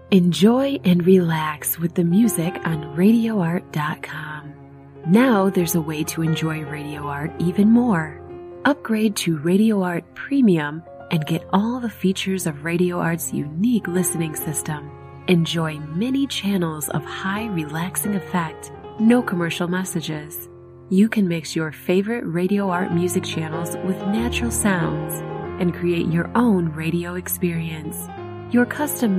Enjoy and relax with the music on RadioArt.com. Now there's a way to enjoy Radio Art even more. Upgrade to Radio Art Premium and get all the features of Radio Art's unique listening system. Enjoy many channels of high relaxing effect, no commercial messages. You can mix your favorite Radio Art music channels with natural sounds and create your own radio experience. Your custom